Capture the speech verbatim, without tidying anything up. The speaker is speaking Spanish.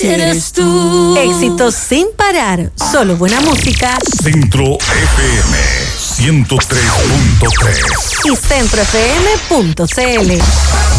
eres tú. Éxitos sin parar, solo buena música. Centro F M ciento tres punto tres Y centro f m punto c l.